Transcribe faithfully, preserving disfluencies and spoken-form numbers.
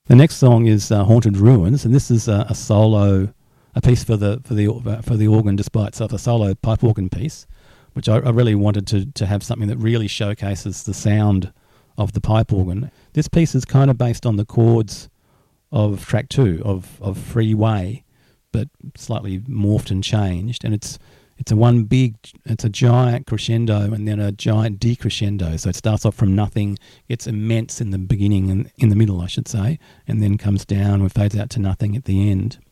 The next song is uh, Haunted Ruins, and this is uh, a solo, a piece for the for the for the organ, despite itself a solo pipe organ piece, which I, I really wanted to to have something that really showcases the sound of the pipe organ. This piece is kind of based on the chords of track two of of Freeway, but slightly morphed and changed, and it's it's a one big, it's a giant crescendo and then a giant decrescendo. So it starts off from nothing, gets immense in the beginning and in the middle, I should say, and then comes down and fades out to nothing at the end.